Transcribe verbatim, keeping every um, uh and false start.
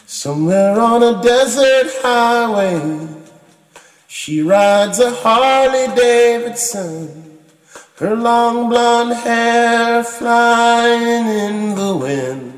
Somewhere on a desert highway, she rides a Harley Davidson, her long blonde hair flying in the wind.